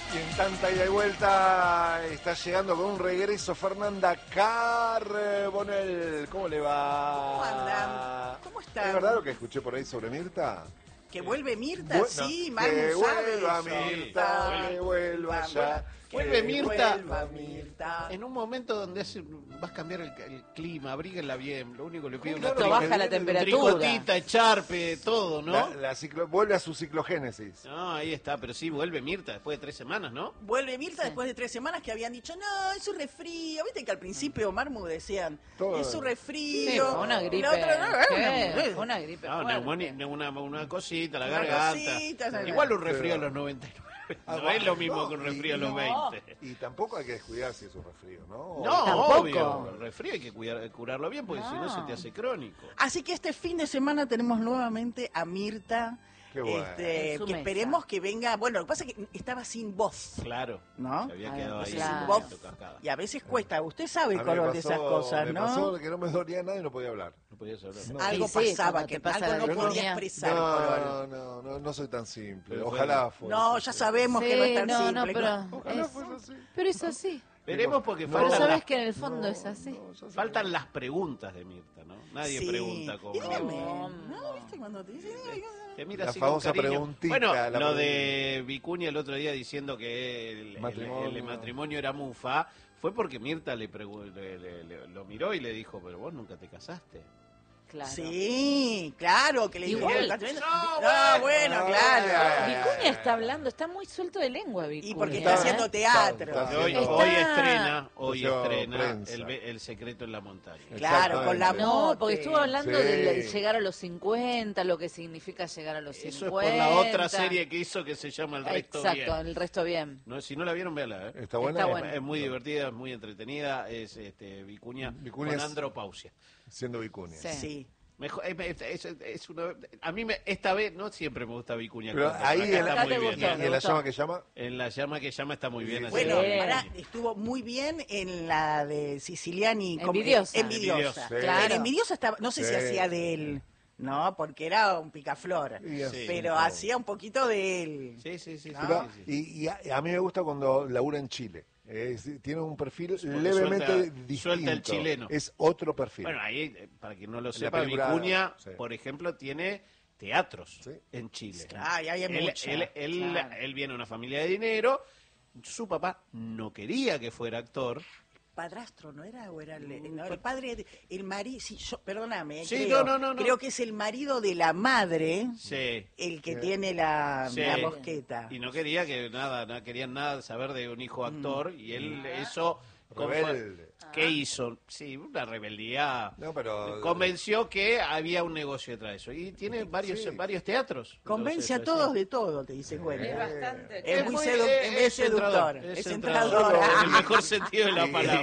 Y en tanta ida y vuelta está llegando con un regreso Fernanda Carbonell. ¿Cómo le va? ¿Cómo andan? ¿Cómo están? ¿Es verdad lo que escuché por ahí sobre Mirta? ¿Que vuelve Mirta? Sí, Manu que sabe vuelva eso. Mirta, que vuelva ya. Vuelve Mirta. Vuelva Mirta. En un momento donde vas a cambiar el clima, abríguenla bien. Lo único que le pido es Claro, una baja la temperatura. tricotita, echarpe, todo, ¿no? Vuelve a su ciclogénesis. No, ahí está, pero sí, vuelve Mirta después de 3 semanas, ¿no? Vuelve Mirta después de 3 semanas que habían dicho, no, es un resfrío. Viste que al principio Marmu decían, Todo. es un resfrío. Sí, fue una gripe. La otra, no, Fue una gripe. No, fuerte. una cosita, la Una garganta. cosita, Igual un resfrío a Pero- los 99. Ah, No es lo mismo no, que un resfrío a y- los 20. Y tampoco hay que descuidar si es un resfrío, ¿no? No, Tampoco. obvio. El resfrío hay que curarlo bien porque si no se te hace crónico. Así que este fin de semana tenemos nuevamente a Mirta. Qué bueno. En su Que mesa. esperemos que venga. Bueno, lo que pasa es que estaba sin voz, Claro. ¿no? Se había Ah, quedado ahí claro. sin Voz. cascada. Y a veces cuesta. Usted sabe A el mí me color de esas pasó- cosas, me ¿no? pasó que no me dolía nada y no podía hablar. No podías hablar. No. Algo Sí, sí, pasaba, cuando que te pasa algo la no podía línea. expresar el color. No soy tan simple. Pero Ojalá fuera. No, ya sabemos que no es tan simple. pero Ojalá fuera así. es así. Veremos porque No, Pero faltan, sabes las, que en el fondo es así. faltan las preguntas de Mirta, ¿no? Nadie Sí. pregunta cómo. Y dígame, ¿no? ¿Viste cuando te dicen? Te mira La así con famosa cariño. preguntita, Bueno, la lo pregunta. de Vicuña el otro día diciendo que el matrimonio era mufa, fue porque Mirta lo miró y le dijo, pero vos nunca te casaste. Claro. Sí, claro, que le Igual. dijeron. No, Bueno, Ah, claro. Vicuña está hablando, está muy suelto de lengua, Vicuña. Y porque está haciendo teatro. Está Hoy, haciendo- hoy Puso estrena prensa. el secreto en la montaña. Claro, con la Exactamente. No, porque estuvo hablando Sí. de llegar a los 50, lo que significa llegar a los 50. Eso es por la otra serie que hizo que se llama El Resto Exacto, Bien. el resto bien. No, si no la vieron, véala. ¿Está buena? Está buena. Es muy divertida, es muy entretenida. Es Vicuña Vicuña con es- andropausia. Siendo Vicuña. Sí. Sí. Mejor, es a mí esta vez no siempre me gusta Vicuña. Pero Costa, ahí acá en la- está muy te bien. gustó. ¿Y en la llama que llama? En la llama que llama está muy bien. así. Bueno, Sí. ahora estuvo muy bien en la de Siciliani. Envidiosa. Envidiosa. Sí. Claro. En Envidiosa estaba, no sé si Sí. hacía de él, ¿no? Porque era un picaflor. Y así, Pero todo. hacía un poquito de él. Sí. Ah. sí. Y a mí me gusta cuando labura en Chile. Tiene un perfil porque levemente suelta distinto. el chileno. Es otro perfil. Bueno, ahí, para quien no lo la sepa, película, Vicuña, sí. por ejemplo, tiene teatros Sí. en Chile. Ay, hay mucho. Claro. Él viene de una familia de dinero. Su papá no quería que fuera actor. Padrastro, ¿no era? ¿O era el padre? El marido. Sí, perdóname. Sí, creo, no. Creo que es el marido de la madre Sí. el que tiene la Sí. mosqueta. Y no quería que no querían nada saber de un hijo actor. Y él eso... Rebelde. ¿Qué hizo? Sí, una rebeldía. No, pero- Convenció que había un negocio detrás de eso. Y tiene varios teatros. Convence a Entonces, todos sí. de todo, te dice cuenta. Es bastante. Es muy seductor. Es entrador. entrador. En el mejor sentido de la palabra.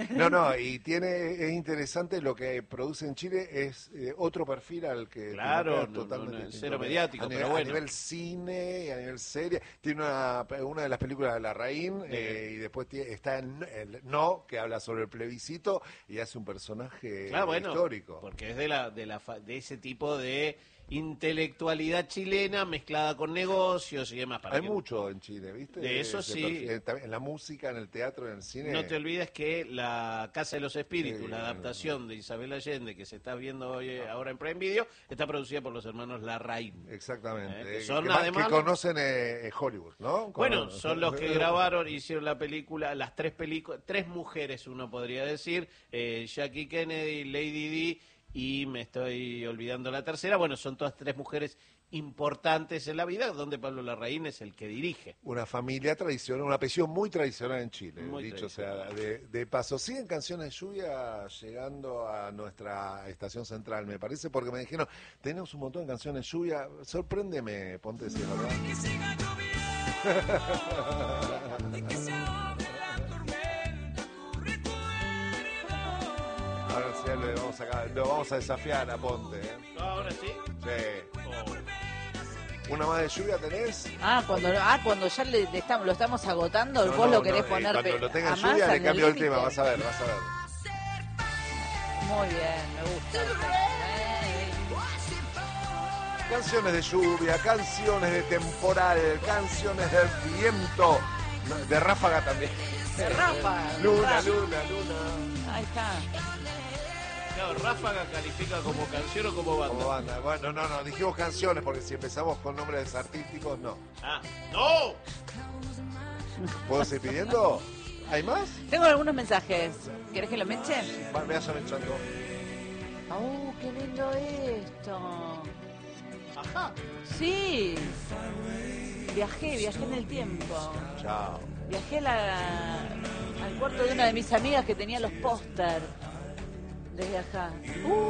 Y es interesante lo que produce en Chile, es otro perfil al que Claro, tiene totalmente no, distinto. cero mediático, a nivel, pero bueno. a nivel cine y a nivel serie. Tiene una de las películas de Larraín y después está en el No, que habla sobre el plebiscito y hace un personaje Claro, bueno, histórico. porque es de ese tipo de intelectualidad chilena mezclada con negocios y demás. Para Hay que mucho en Chile, ¿viste? De eso Ese sí. perfil. En la música, en el teatro, en el cine. No te olvides que La Casa de los Espíritus, Sí, la adaptación de Isabel Allende que se está viendo hoy, ahora en Prime Video, está producida por los hermanos Larraín. Exactamente. Que son que además- conocen Hollywood, ¿no? Bueno, son los que grabaron, hicieron la película, las tres mujeres, uno podría decir, Jackie Kennedy, Lady Di, y me estoy olvidando la tercera. Bueno, son todas tres mujeres importantes en la vida, donde Pablo Larraín es el que dirige. Una familia tradicional, un apellido muy tradicional en Chile, Muy dicho tradicional. sea de paso. Siguen Canciones de Lluvia llegando a nuestra estación central, me parece, porque me dijeron, tenemos un montón de canciones de lluvia, sorpréndeme, ponte si es verdad. Que siga lloviendo y que se ahogue la tormenta, tu recuerdo. Ahora sí lo vamos a desafiar a Ponte. Ahora sí. Sí. ¿Una más de lluvia tenés? Cuando ya lo estamos agotando, No, vos no, lo querés no, poner cuando lo tenga a en más lluvia le al cambio el límite. tema, vas a ver. Muy bien, me gusta. Canciones de lluvia, canciones de temporal, canciones del viento. No, de Ráfaga también. De Rafa. Luna, Rafa. luna, luna. Ahí está. Claro, Ráfaga califica como canción o como banda. Como banda. Bueno, no, dijimos canciones porque si empezamos con nombres artísticos, no. Ah, ¡no! ¿Puedo seguir pidiendo? ¿Hay más? Tengo algunos mensajes. ¿Querés que lo me eche? Me vayan echando. ¡Oh, qué lindo esto! Ajá. Sí. Viajé en el tiempo. Chao. Viajé al cuarto de una de mis amigas que tenía los póster desde acá.